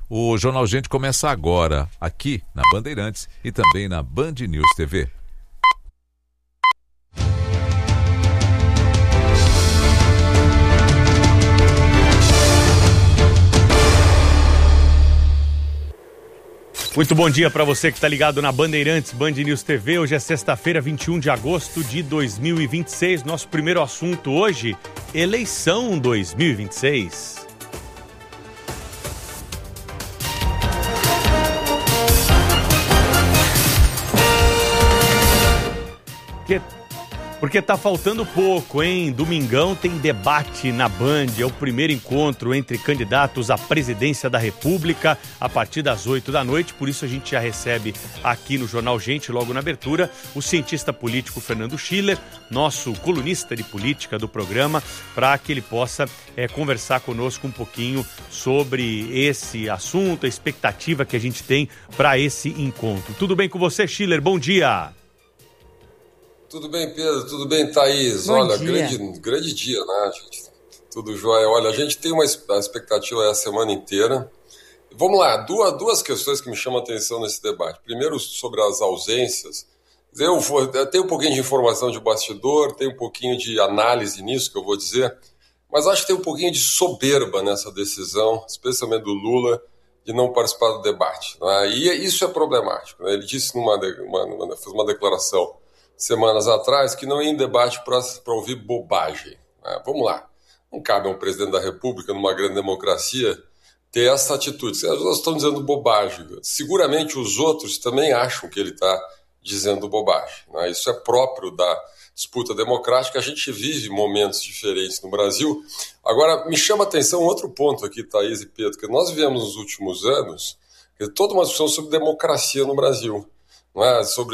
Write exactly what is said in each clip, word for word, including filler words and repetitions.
O Jornal Gente começa agora, aqui na Bandeirantes e também na Band News T V. Muito bom dia para você que está ligado na Bandeirantes, Band News T V. Hoje é sexta-feira, vinte e um de agosto de dois mil e vinte e seis. Nosso primeiro assunto hoje, eleição dois mil e vinte e seis. Que... Porque tá faltando pouco, hein? Domingão tem debate na Band, é o primeiro encontro entre candidatos à presidência da República a partir das oito da noite, por isso a gente já recebe aqui no Jornal Gente, logo na abertura, o cientista político Fernando Schiller, nosso colunista de política do programa, para que ele possa é, conversar conosco um pouquinho sobre esse assunto, a expectativa que a gente tem para esse encontro. Tudo bem com você, Schiller? Bom dia! Tudo bem, Pedro? Tudo bem, Thaís? Bom Olha, dia. grande, grande dia, né, gente? Tudo jóia. Olha, a gente tem uma expectativa a semana inteira. Vamos lá, duas, duas questões que me chamam a atenção nesse debate. Primeiro, sobre as ausências. Eu, vou, eu tenho um pouquinho de informação de bastidor, tenho um pouquinho de análise nisso que eu vou dizer, mas acho que tem um pouquinho de soberba nessa decisão, especialmente do Lula, de não participar do debate, né? E isso é problemático, né? Ele disse numa, uma, uma, fez uma declaração semanas atrás, que não ia em debate para ouvir bobagem. Né? Vamos lá. Não cabe a um presidente da República, numa grande democracia, ter essa atitude. As pessoas estão dizendo bobagem. Seguramente os outros também acham que ele está dizendo bobagem. Né? Isso é próprio da disputa democrática. A gente vive momentos diferentes no Brasil. Agora, me chama a atenção outro ponto aqui, Thaís e Pedro, que nós vivemos nos últimos anos toda uma discussão sobre democracia no Brasil. Não é? Sobre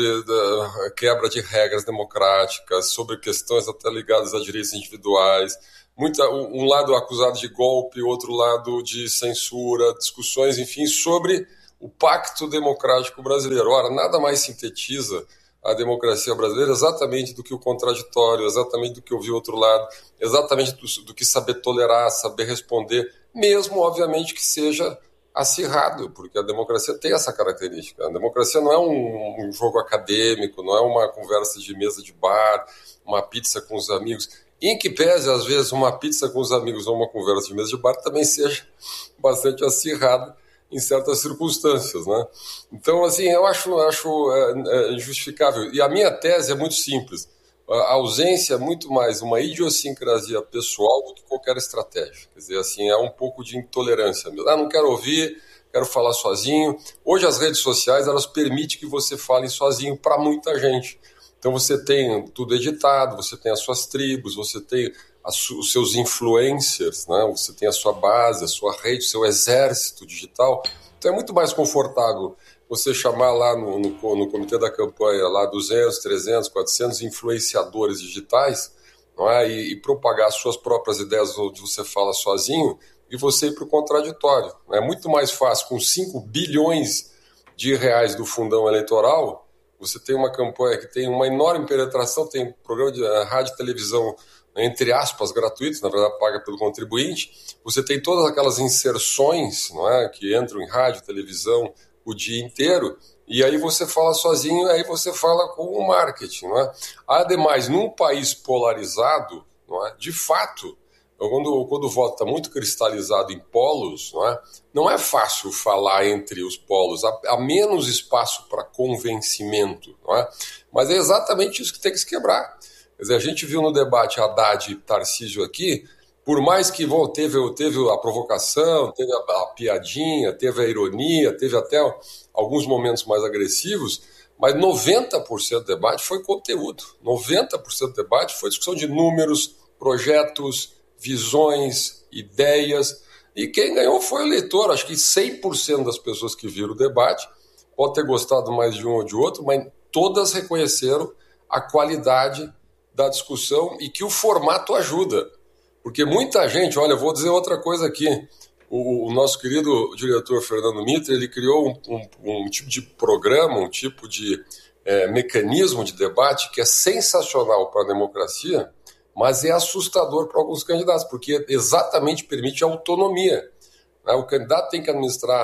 a quebra de regras democráticas, sobre questões até ligadas a direitos individuais, muita, um lado acusado de golpe, outro lado de censura, discussões, enfim, sobre o pacto democrático brasileiro. Ora, nada mais sintetiza a democracia brasileira exatamente do que o contraditório, exatamente do que ouvir o outro lado, exatamente do, do que saber tolerar, saber responder, mesmo, obviamente, que seja acirrado, porque a democracia tem essa característica. A democracia não é um, um jogo acadêmico, não é uma conversa de mesa de bar, uma pizza com os amigos, em que pese, às vezes, uma pizza com os amigos ou uma conversa de mesa de bar também seja bastante acirrada em certas circunstâncias, né? Então, assim, eu acho, acho é, é injustificável. E a minha tese é muito simples. A ausência é muito mais uma idiosincrasia pessoal do que qualquer estratégia. Quer dizer, assim, é um pouco de intolerância mesmo. Ah, não quero ouvir, quero falar sozinho. Hoje as redes sociais, elas permitem que você fale sozinho para muita gente. Então você tem tudo editado, você tem as suas tribos, você tem as, os seus influencers, né? Você tem a sua base, a sua rede, o seu exército digital. Então é muito mais confortável você chamar lá no, no, no comitê da campanha lá duzentos, trezentos, quatrocentos influenciadores digitais, não é? e, e propagar suas próprias ideias onde você fala sozinho e você ir para o contraditório. É muito mais fácil, com cinco bilhões de reais do fundão eleitoral, você tem uma campanha que tem uma enorme penetração, tem programa de uh, rádio e televisão, entre aspas, gratuitos, na verdade paga pelo contribuinte, você tem todas aquelas inserções, não é? Que entram em rádio, televisão, o dia inteiro, e aí você fala sozinho, aí você fala com o marketing, não é? Ademais, num país polarizado, não é? De fato, quando, quando o voto está muito cristalizado em polos, não é? Não é fácil falar entre os polos, há, há menos espaço para convencimento, não é? Mas é exatamente isso que tem que se quebrar. Quer dizer, a gente viu no debate Haddad e Tarcísio aqui, por mais que bom, teve, teve a provocação, teve a, a piadinha, teve a ironia, teve até alguns momentos mais agressivos, mas noventa por cento do debate foi conteúdo. noventa por cento do debate foi discussão de números, projetos, visões, ideias. E quem ganhou foi o eleitor. Acho que cem por cento das pessoas que viram o debate pode ter gostado mais de um ou de outro, mas todas reconheceram a qualidade da discussão e que o formato ajuda. Porque muita gente, olha, eu vou dizer outra coisa aqui, o, o nosso querido diretor Fernando Mitre, ele criou um, um, um tipo de programa, um tipo de é, mecanismo de debate que é sensacional para a democracia, mas é assustador para alguns candidatos, porque exatamente permite autonomia. Né? O candidato tem que administrar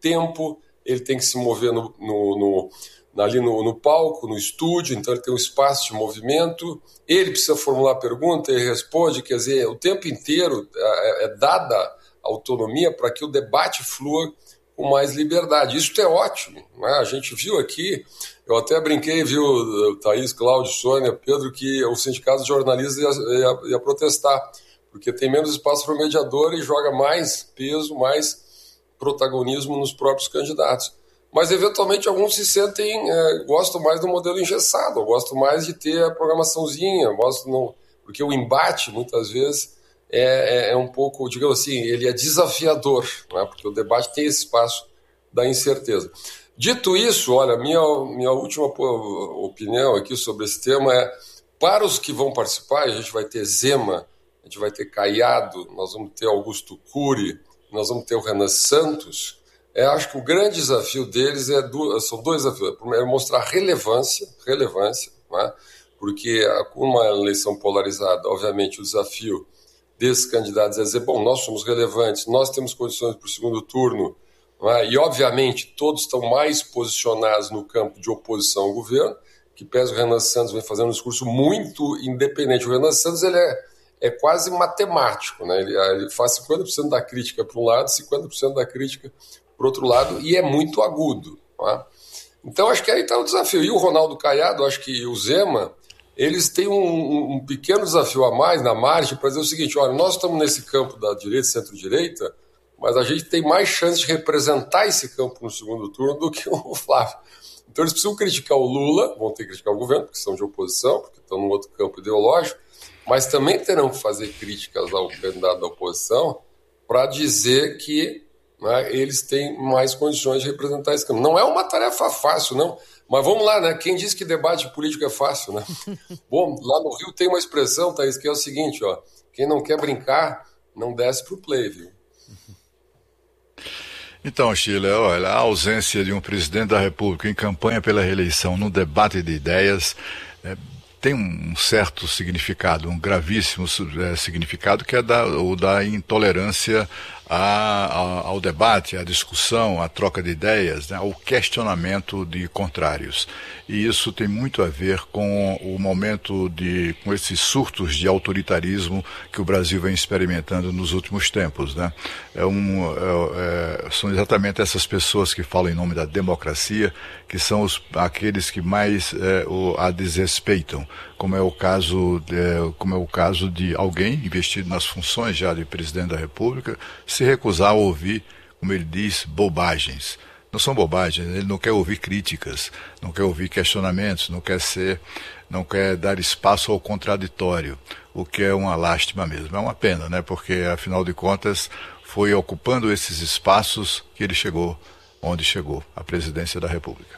tempo, ele tem que se mover no, no, no, ali no, no palco, no estúdio, então ele tem um espaço de movimento, ele precisa formular pergunta, ele responde, quer dizer, o tempo inteiro é, é dada autonomia para que o debate flua com mais liberdade. Isso é ótimo, né? A gente viu aqui, eu até brinquei, viu, Thaís, Cláudio, Sônia, Pedro, que o sindicato de jornalistas ia, ia, ia protestar, porque tem menos espaço para o mediador e joga mais peso, mais protagonismo nos próprios candidatos. Mas, eventualmente, alguns se sentem, é, gostam mais do modelo engessado, gostam mais de ter a programaçãozinha, gostam no, porque o embate, muitas vezes, é, é, é um pouco, digamos assim, ele é desafiador, né? Porque o debate tem esse espaço da incerteza. Dito isso, olha, minha, minha última opinião aqui sobre esse tema é, para os que vão participar, a gente vai ter Zema, a gente vai ter Caiado, nós vamos ter Augusto Cury, nós vamos ter o Renan Santos. É, acho que o grande desafio deles é do, são dois desafios. Primeiro, mostrar relevância, relevância, né? Porque com uma eleição polarizada, obviamente, o desafio desses candidatos é dizer, bom, nós somos relevantes, nós temos condições para o segundo turno, né? E, obviamente, todos estão mais posicionados no campo de oposição ao governo, que pese o Renan Santos vem fazendo um discurso muito independente. O Renan Santos ele é, é quase matemático, né? Ele, ele faz cinquenta por cento da crítica para um lado, cinquenta por cento da crítica por outro lado, e é muito agudo. Tá? Então, acho que aí está o desafio. E o Ronaldo Caiado, acho que o Zema, eles têm um, um pequeno desafio a mais na margem para dizer o seguinte, olha, nós estamos nesse campo da direita, centro-direita, mas a gente tem mais chance de representar esse campo no segundo turno do que o Flávio. Então, eles precisam criticar o Lula, vão ter que criticar o governo, porque são de oposição, porque estão num outro campo ideológico, mas também terão que fazer críticas ao candidato da oposição para dizer que, né, eles têm mais condições de representar esse campo. Não é uma tarefa fácil, não. Mas vamos lá, né? Quem diz que debate político é fácil, né? Bom, lá no Rio tem uma expressão, Thaís, que é o seguinte, ó. Quem não quer brincar, não desce pro play, viu? Então, Sheila, olha, a ausência de um presidente da República em campanha pela reeleição, num debate de ideias, é, tem um certo significado, um gravíssimo é, significado, que é da, o da intolerância a, a, ao debate, à discussão, à troca de ideias, né, ao questionamento de contrários. E isso tem muito a ver com o momento de, com esses surtos de autoritarismo que o Brasil vem experimentando nos últimos tempos, né? É um, é, é, são exatamente essas pessoas que falam em nome da democracia que são os, aqueles que mais é, o, a desrespeitam, como é o caso de, como é o caso de alguém investido nas funções já de presidente da República se recusar a ouvir, como ele diz, bobagens. Não são bobagens, ele não quer ouvir críticas, não quer ouvir questionamentos, não quer ser, não quer dar espaço ao contraditório, o que é uma lástima mesmo. É uma pena, né? Porque, afinal de contas, foi ocupando esses espaços que ele chegou onde chegou, a presidência da República.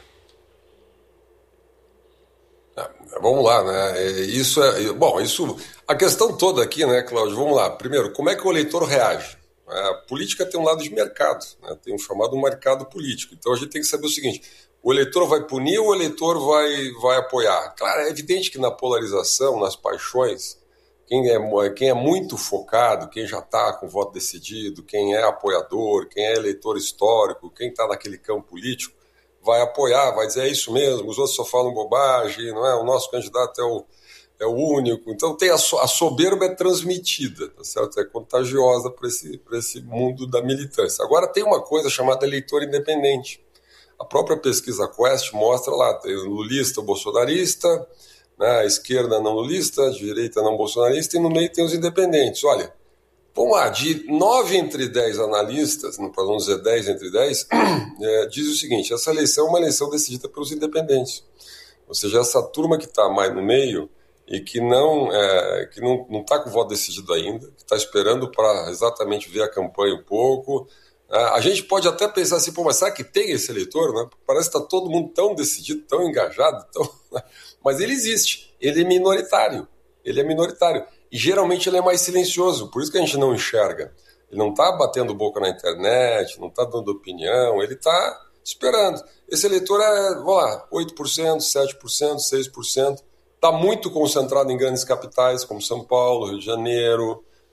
Vamos lá, né? Isso é, bom, isso, a questão toda aqui, né, Cláudio? Vamos lá. Primeiro, como é que o eleitor reage? A política tem um lado de mercado, né? Tem um chamado mercado político. Então a gente tem que saber o seguinte: o eleitor vai punir ou o eleitor vai, vai apoiar? Claro, é evidente que na polarização, nas paixões, quem é, quem é muito focado, quem já está com voto decidido, quem é apoiador, quem é eleitor histórico, quem está naquele campo político, vai apoiar, vai dizer é isso mesmo, os outros só falam bobagem, não é? O nosso candidato é o, é o único. Então tem a, so, a soberba é transmitida, tá certo? É contagiosa para esse, para esse mundo da militância. Agora tem uma coisa chamada eleitor independente. A própria pesquisa Quest mostra lá, tem o lulista, o bolsonarista, né? A esquerda não lulista, a direita não bolsonarista, e no meio tem os independentes. Olha, vamos lá, de nove entre dez analistas, para não dizer dez entre dez, é, diz o seguinte: essa eleição é uma eleição decidida pelos independentes. Ou seja, essa turma que está mais no meio e que não é, que não não está com o voto decidido ainda, que está esperando para exatamente ver a campanha um pouco. A gente pode até pensar assim, pô, mas será que tem esse eleitor? Né? Parece que está todo mundo tão decidido, tão engajado, tão... mas ele existe, ele é minoritário, ele é minoritário. E geralmente ele é mais silencioso, por isso que a gente não enxerga. Ele não está batendo boca na internet, não está dando opinião, ele está esperando. Esse eleitor é, vamos lá, oito por cento, sete por cento, seis por cento. Está muito concentrado em grandes capitais, como São Paulo, Rio de Janeiro,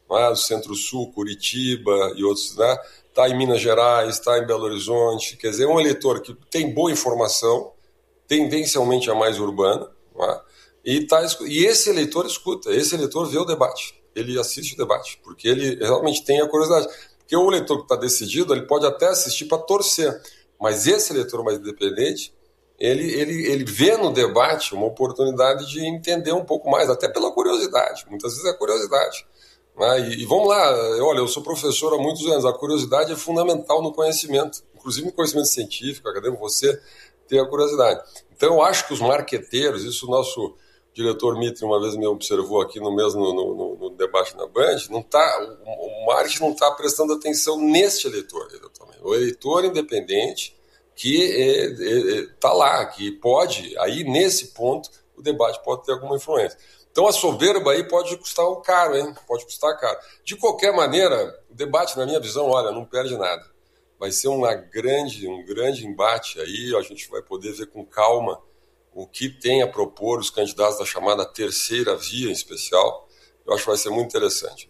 né, do Centro-Sul, Curitiba e outros, né? Está em Minas Gerais, está em Belo Horizonte, quer dizer, é um eleitor que tem boa informação, tendencialmente a mais urbana, né? e, tá, e esse eleitor escuta, esse eleitor vê o debate, ele assiste o debate, porque ele realmente tem a curiosidade. Porque o eleitor que está decidido, ele pode até assistir para torcer, mas esse eleitor mais independente, ele, ele, ele vê no debate uma oportunidade de entender um pouco mais, até pela curiosidade, muitas vezes é curiosidade. Ah, e, e vamos lá, olha, eu sou professor há muitos anos, a curiosidade é fundamental no conhecimento, inclusive no conhecimento científico, acadêmico, você ter a curiosidade. Então eu acho que os marqueteiros, isso o nosso diretor Mitre uma vez me observou aqui no mesmo no, no, no debate na Band, não tá, o, o marketing não está prestando atenção neste eleitor, o eleitor independente que está é, é, lá, que pode, aí nesse ponto o debate pode ter alguma influência. Então a soberba aí pode custar um caro, hein? Pode custar caro. De qualquer maneira, o debate, na minha visão, olha, não perde nada. Vai ser uma grande, um grande embate aí, a gente vai poder ver com calma o que tem a propor os candidatos da chamada terceira via em especial. Eu acho que vai ser muito interessante.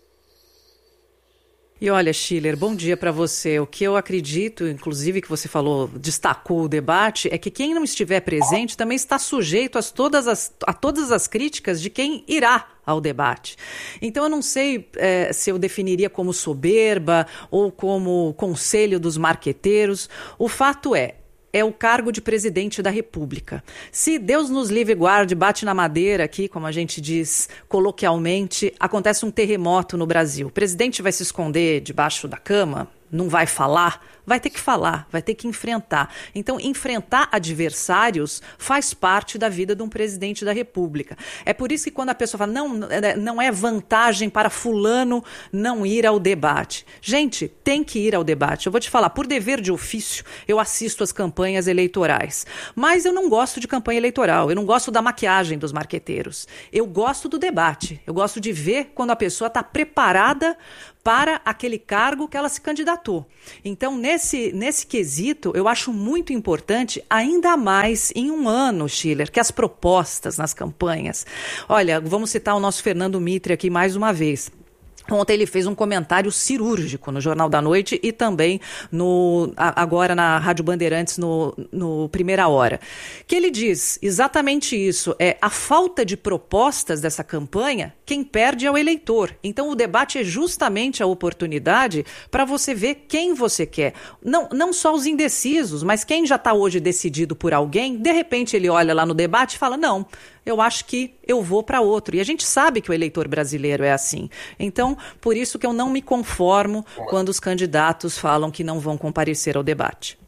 E olha, Schiller, bom dia para você. O que eu acredito, inclusive que você falou, destacou o debate, é que quem não estiver presente também está sujeito a todas as, a todas as críticas de quem irá ao debate. Então eu não sei é, se eu definiria como soberba ou como conselho dos marqueteiros. O fato é, é o cargo de presidente da República. Se Deus nos livre e guarde, bate na madeira aqui, como a gente diz coloquialmente, acontece um terremoto no Brasil. O presidente vai se esconder debaixo da cama? Não vai falar? Vai ter que falar, vai ter que enfrentar. Então, enfrentar adversários faz parte da vida de um presidente da República. É por isso que quando a pessoa fala, não, não é vantagem para fulano não ir ao debate. Gente, tem que ir ao debate. Eu vou te falar, por dever de ofício, eu assisto às campanhas eleitorais. Mas eu não gosto de campanha eleitoral, eu não gosto da maquiagem dos marqueteiros. Eu gosto do debate, eu gosto de ver quando a pessoa está preparada para aquele cargo que ela se candidatou. Então, nesse, nesse quesito, eu acho muito importante, ainda mais em um ano, Schiller, que as propostas nas campanhas... Olha, vamos citar o nosso Fernando Mitre aqui mais uma vez. Ontem ele fez um comentário cirúrgico no Jornal da Noite e também no, agora na Rádio Bandeirantes no, no Primeira Hora. Que ele diz exatamente isso, é a falta de propostas dessa campanha, quem perde é o eleitor. Então o debate é justamente a oportunidade para você ver quem você quer. Não, não só os indecisos, mas quem já está hoje decidido por alguém, de repente ele olha lá no debate e fala, não, eu acho que eu vou para outro. E a gente sabe que o eleitor brasileiro é assim. Então, por isso que eu não me conformo quando os candidatos falam que não vão comparecer ao debate.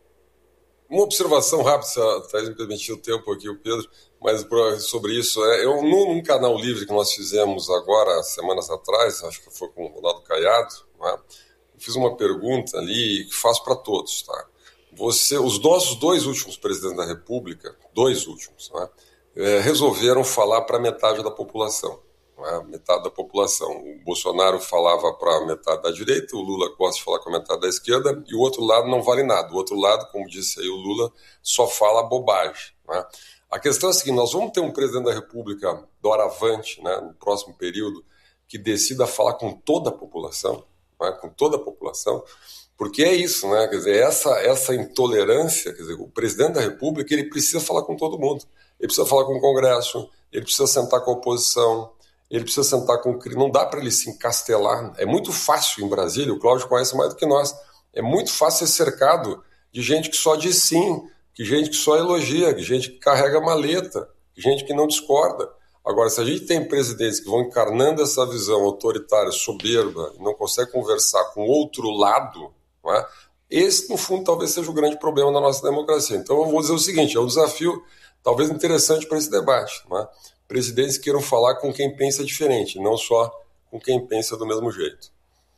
Uma observação rápida, se a Thaís me permitir o tempo aqui, o Pedro, mas sobre isso, é, eu num canal livre que nós fizemos agora, semanas atrás, acho que foi com o Ronaldo Caiado, né, eu fiz uma pergunta ali que faço para todos. Tá? Você, os nossos dois últimos presidentes da República, dois últimos, né, é, resolveram falar para metade da população. Né, metade da população. O Bolsonaro falava para metade da direita, o Lula gosta de falar com a metade da esquerda, e o outro lado não vale nada. O outro lado, como disse aí o Lula, só fala bobagem. Né? A questão é a seguinte, nós vamos ter um presidente da República doravante, né, no próximo período, que decida falar com toda a população, né, com toda a população, porque é isso, né, quer dizer, essa, essa intolerância, quer dizer, o presidente da República, ele precisa falar com todo mundo, ele precisa falar com o Congresso, ele precisa sentar com a oposição, ele precisa sentar com o crime, não dá para ele se encastelar, é muito fácil em Brasília, o Cláudio conhece mais do que nós, é muito fácil ser cercado de gente que só diz sim, de gente que só elogia, de gente que carrega maleta, de gente que não discorda. Agora, se a gente tem presidentes que vão encarnando essa visão autoritária, soberba, e não consegue conversar com outro lado, não é? Esse, no fundo, talvez seja o grande problema da nossa democracia. Então, eu vou dizer o seguinte, é um desafio talvez interessante para esse debate. Não é? Presidentes queiram falar com quem pensa diferente, não só com quem pensa do mesmo jeito.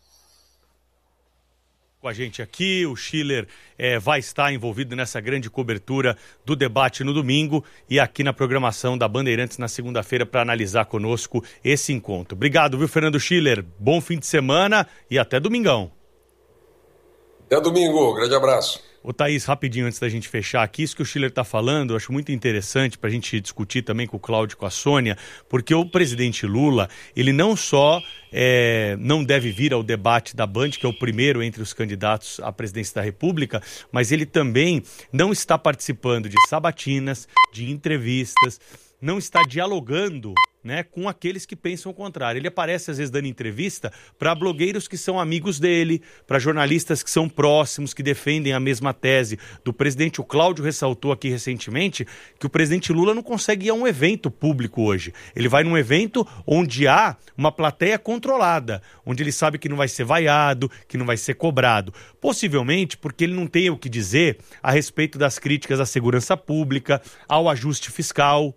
Com a gente aqui, o Schiller é, vai estar envolvido nessa grande cobertura do debate no domingo e aqui na programação da Bandeirantes na segunda-feira para analisar conosco esse encontro. Obrigado, viu, Fernando Schiller? Bom fim de semana e até domingão. Até domingo, grande abraço. Ô Thaís, rapidinho antes da gente fechar aqui, isso que o Schiller está falando, eu acho muito interessante para a gente discutir também com o Cláudio e com a Sônia, porque o presidente Lula, ele não só é, não deve vir ao debate da Band, que é o primeiro entre os candidatos à presidência da República, mas ele também não está participando de sabatinas, de entrevistas, não está dialogando, né, com aqueles que pensam o contrário. Ele aparece às vezes dando entrevista para blogueiros que são amigos dele, para jornalistas que são próximos, que defendem a mesma tese do presidente. O Cláudio ressaltou aqui recentemente que o presidente Lula não consegue ir a um evento público hoje. Ele vai num evento onde há uma plateia controlada, onde ele sabe que não vai ser vaiado, que não vai ser cobrado. Possivelmente porque ele não tem o que dizer a respeito das críticas à segurança pública, ao ajuste fiscal,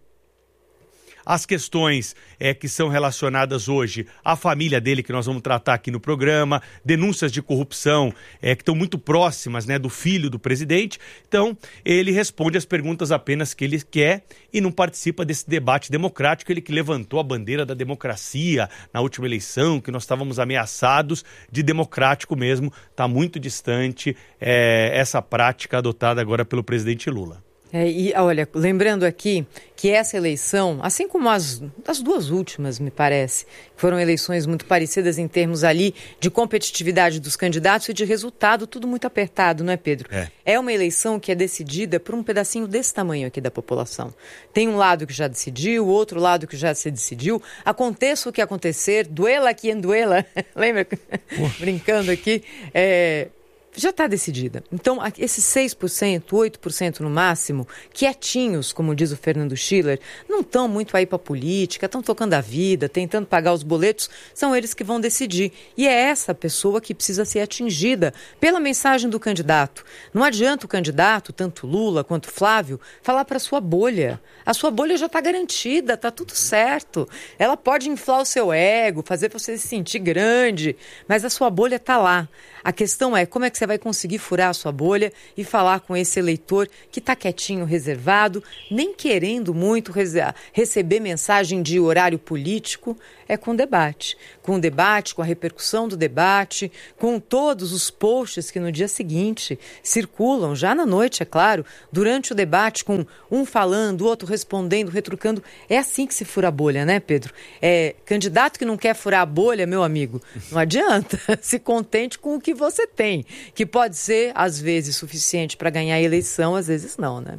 as questões é, que são relacionadas hoje à família dele, que nós vamos tratar aqui no programa, denúncias de corrupção é, que estão muito próximas, né, do filho do presidente. Então, ele responde as perguntas apenas que ele quer e não participa desse debate democrático. Ele que levantou a bandeira da democracia na última eleição, que nós estávamos ameaçados de democrático mesmo. Está muito distante é, essa prática adotada agora pelo presidente Lula. É, e olha, lembrando aqui que essa eleição, assim como as, as duas últimas, me parece, foram eleições muito parecidas em termos ali de competitividade dos candidatos e de resultado, tudo muito apertado, não é, Pedro? É, é uma eleição que é decidida por um pedacinho desse tamanho aqui da população. Tem um lado que já decidiu, outro lado que já se decidiu. Aconteça o que acontecer, duela quem duela, lembra? Brincando aqui, é... já está decidida. Então, esses seis por cento, oito por cento no máximo, quietinhos, como diz o Fernando Schiller, não estão muito aí para a política, estão tocando a vida, tentando pagar os boletos, são eles que vão decidir. E é essa pessoa que precisa ser atingida pela mensagem do candidato. Não adianta o candidato, tanto Lula quanto Flávio, falar para a sua bolha. A sua bolha já está garantida, está tudo certo. Ela pode inflar o seu ego, fazer você se sentir grande, mas a sua bolha está lá. A questão é como é que você vai conseguir furar a sua bolha e falar com esse eleitor que está quietinho, reservado, nem querendo muito receber mensagem de horário político. É com debate. Com o debate, com a repercussão do debate, com todos os posts que no dia seguinte circulam, já na noite, é claro, durante o debate, com um falando, o outro respondendo, retrucando. É assim que se fura a bolha, né, Pedro? É, candidato que não quer furar a bolha, meu amigo, não adianta. Se contente com o que você tem, que pode ser, às vezes, suficiente para ganhar a eleição, às vezes não, né?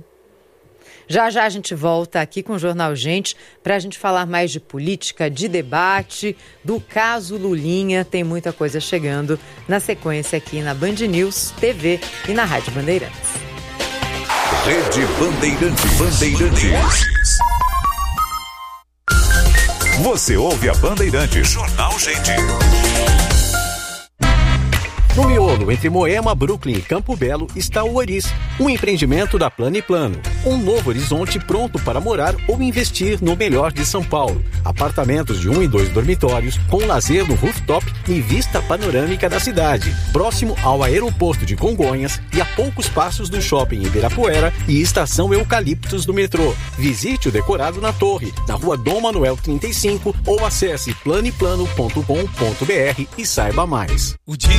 Já já a gente volta aqui com o Jornal Gente para a gente falar mais de política, de debate, do caso Lulinha. Tem muita coisa chegando na sequência aqui na Band News T V e na Rádio Bandeirantes. Rede Bandeirantes. Bandeirantes. Você ouve a Bandeirantes. Jornal Gente. No miolo, entre Moema, Brooklyn e Campo Belo, está o Oris, um empreendimento da Plano e Plano. Um novo horizonte pronto para morar ou investir no melhor de São Paulo. Apartamentos de um e dois dormitórios, com lazer no rooftop e vista panorâmica da cidade. Próximo ao aeroporto de Congonhas e a poucos passos do shopping Ibirapuera e estação Eucaliptos do metrô. Visite o decorado na torre, na rua Dom Manuel trinta e cinco ou acesse plano e plano ponto com ponto br e saiba mais.